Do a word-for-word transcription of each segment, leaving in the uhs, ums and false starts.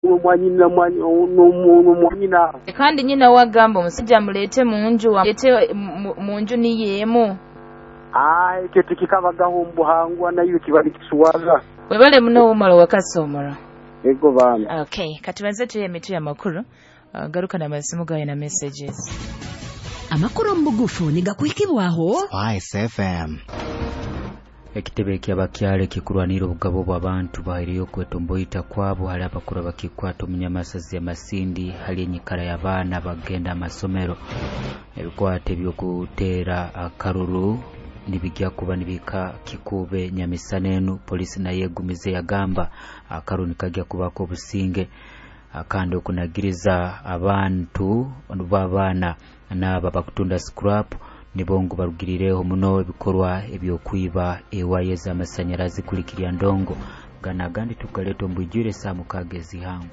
mwanyina mwanyina kandi nyina wagamba omusajja mulete munju walete munju ni yemu ai kiti kikabagaho mbuhangwa nayo kibali kisuwaza webale muno umalo wakasomora ego bana. Okay, kati banze tuye mitu ya makuru uh, garuka na masimu gawe na messages. Amakuru mbugufu nigakwikibwaho Spice F M. Ekitebe ky'abakyale kikulwanira obugabo bw'abantu bahiriyo kwetomboyita kwabo hali abakuru bakikwata omunyamasazi y'amasindi hali enyikala y'abaana bagenda amasomero ebikwate by'okuteera akaruru nibijja kuba nibika kikube nyamisanenu polisi naye egumize yagamba akaruni kajja kubako obusinge akandi okunagiriza abantu b'abaana n'aba bakutunda scrap nibongo barugirireho muno ebikorwa ebyokwiba ewaye z'amasanyarazi kulikirya ndongo gana gandi tukaleto mbujire saa mukagezi hangu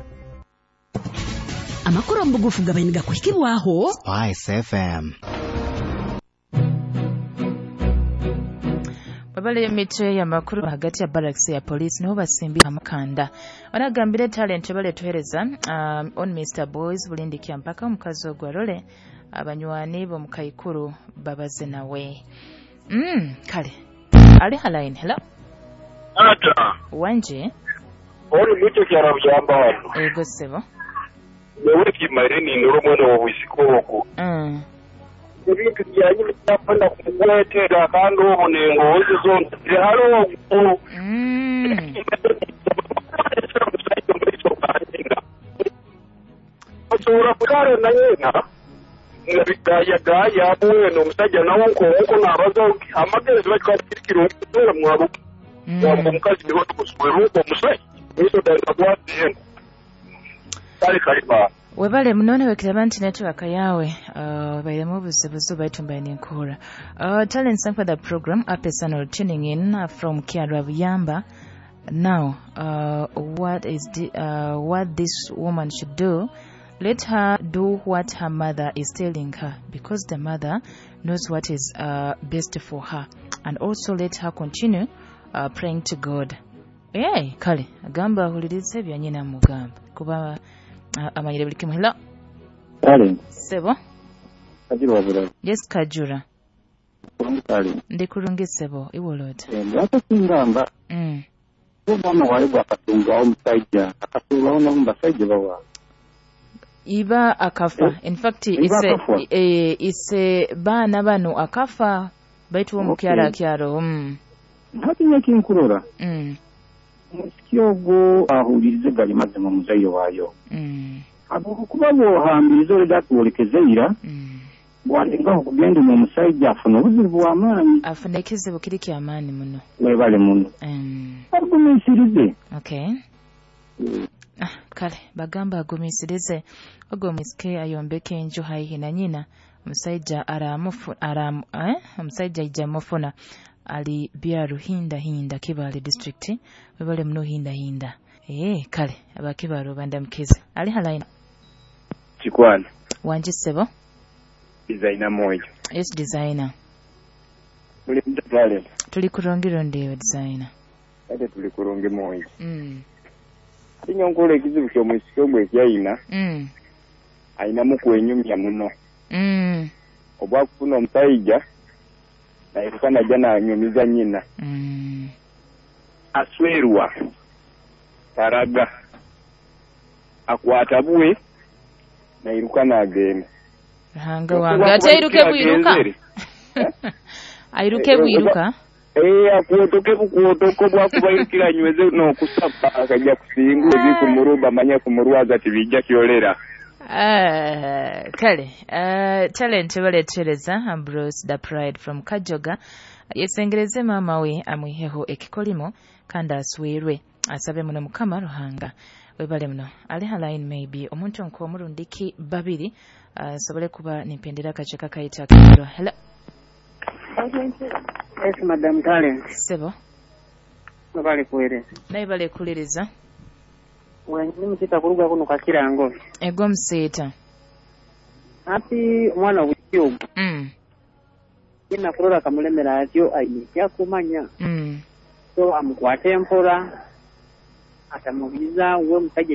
amakuru mbugufu gabainiga kwikibwaho Spice F M. Babale mitwe ya makuru hagati ya barracks ya police niho basimbi amakanda banagambire talent bale tuhereza um, on Mister Boys bulindi kyampaka omukazi ogwarole abanywani bo mukayikuru babaze nawe mm kale ali haline hello ata wanje oli mucho kya rabyamba wano ego sebo yewe kimarini ndoro mwana wo bisikoko mm ebintu byanyu bitapanda kukwetera kandi obunengo ozizo halo mm Ora kare na yena ngabigaya gaya bueno omusajja nawo nko nko nabazo amagezi bakwatikiro ngora mwabo mwabo mukazi niho tukuswero omusajja eso danda kwatien kale kaliba webale munone wekiraba nti network yawe uh, bayemu buzibuzi baitumba n'enkora uh, talent thank for the program a personal tuning in uh, from Kiara Buyamba. Now uh, what is the, uh, what this woman should do, let her do what her mother is telling her because the mother knows what is uh, best for her, and also let her continue uh, praying to God. Hey, kale agamba hulirize byanyina mugamba kuba Uh, amanyire buli kimu. Hello Kale sebo Kajura wabula yes Kajura kale ndi kurungi sebo iwolota ndata kingamba mm mwana wali bakatunga omusajja akatunga ono mbasajja bawa iba akafa eh? In fact ise e, ise bana bano akafa baitu omukyala okay. Kyaro mm hati nyakinkurora mm Musikyogo ahulirize gali mazima muzayo wayo. Mm. Abo kuba bo hambirizo redatu olekezeira. Mm. Bwalinga okugenda mu musajja afuna obuzibu bw'amaanyi. Afuna ekizibu kiri ky'amaanyi muno. Webale muno. Mm. Agumisirize. Okay. Mm. Ah, kale bagamba agumisirize ogwo misike ayombeke enju haihi na nyina omusajja aramufu aramu eh omusajja ijja mufuna ali bya ruhinda hinda Kibale district webale muno hinda hinda eh kale abakibalo bandamkiza ali halaina Chikwana wanje sebo designer moyo yes designer muli mtale tuli kurongiro ndiyo designer ate tuli kuronge moyo mm Tinyongole kizibu kyo mwisikogwe kyaina mm aina mu kwenyumya muno mm obwa kufuna omusajja na irukana jana nyumiza nyina mm aswerwa taraga akwatabuwe na irukana ageme hanga wanga atairuke buiruka airuke buiruka eh akuotoke kuotoka bwa kubairukira nyweze no kusapa akajja kusinga ebi kumuruba manya kumurwaza tibijja kyolera. Uh, kale uh, talent baletereza Ambrose the Pride from Kajoga yesengereze mama we amwiheho ekikolimo kandi aswerwe asabe muno mukama Ruhanga webale muno ali haline maybe omuntu nko omurundiki babiri uh, sobole kuba nimpendera kacheka kaita kero. Hello Yes madam Talent sebo bale kuwere naye bale kuliriza Wanyi msita kuruga kuno kakirango. Ego msita. Ati mwana w'ikyo. Mm. Ina kurora kamulemera atyo ayi yakumanya. Mm. So amukwate mpora atamubiza we mutaje